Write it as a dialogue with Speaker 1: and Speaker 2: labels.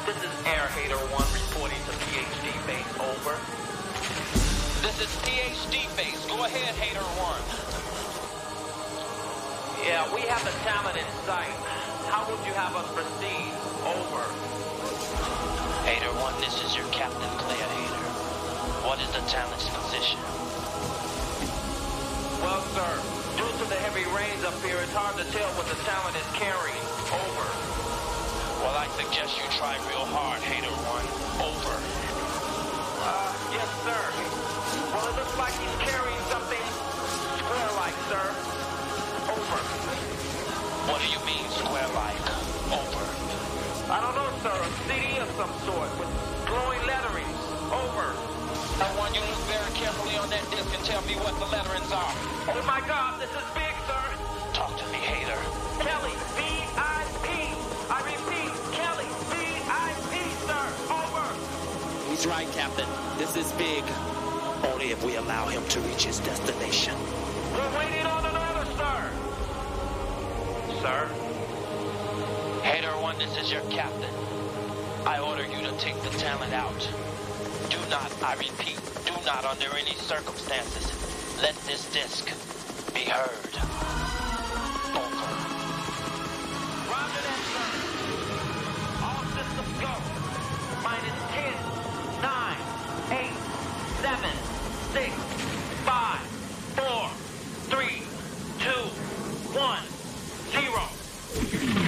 Speaker 1: This is Air Hater 1 reporting to PhD base, over.
Speaker 2: This is PhD base. Go ahead, Hater 1.
Speaker 1: Yeah, we have the talent in sight. How would you have us proceed? Over.
Speaker 2: Hater 1, this is your Captain Player Hater. What is the talent's position?
Speaker 1: Well, sir, due to the heavy rains up here, it's hard to tell what the talent is carrying. Over.
Speaker 2: Well, I suggest you try real hard, Hater 1. Over.
Speaker 1: Yes, sir. Well, it looks like he's carrying something square-like, sir. Over.
Speaker 2: What do you mean, square-like? Over.
Speaker 1: I don't know, sir. A CD of some sort with glowing letterings. Over.
Speaker 2: I want you to look very carefully on that disc and tell me what the letterings are.
Speaker 1: Oh, my God, this is big, sir.
Speaker 2: Talk to me, Hater.
Speaker 1: Kelly, VIP. I repeat, Kelly, VIP, sir. Over.
Speaker 3: He's right, Captain. This is big. Only if we allow him to reach his destination.
Speaker 1: We're waiting on an order, sir. Sir?
Speaker 2: Hater 1, this is your captain. I order you to take the talent out. Do not, I repeat, do not under any circumstances let this disc be heard.